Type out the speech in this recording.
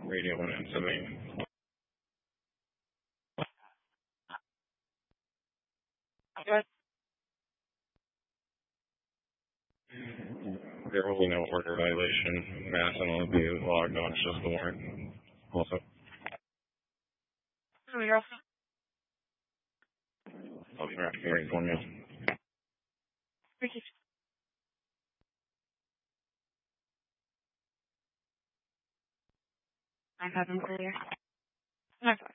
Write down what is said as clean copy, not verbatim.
radio went into me. Good. There will be no order violation. Mass and will be logged on. It's just the warrant. Also, So you're also I'll be back here for you. Ricky. I have them clear. Okay.